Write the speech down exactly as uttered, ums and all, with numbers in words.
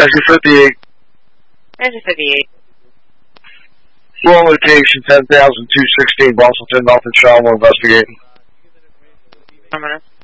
Exit fifty-eight. Exit fifty-eight. Full location ten thousand two sixteen, Boston, nothing, Sean will investigate. I'm gonna.